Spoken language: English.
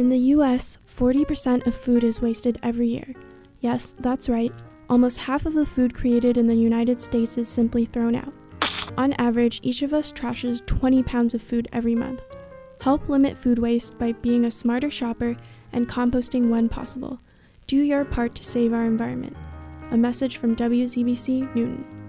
In the US, 40% of food is wasted every year. Yes, that's right. Almost half of the food created in the United States is simply thrown out. On average, each of us trashes 20 pounds of food every month. Help limit food waste by being a smarter shopper and composting when possible. Do your part to save our environment. A message from WZBC Newton.